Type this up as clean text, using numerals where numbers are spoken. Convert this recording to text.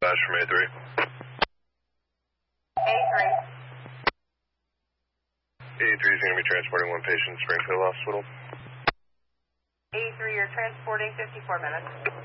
Bash from A3. A3. A3 is going to be transporting one patient to Springfield Hospital. A3, you're transporting 54 minutes.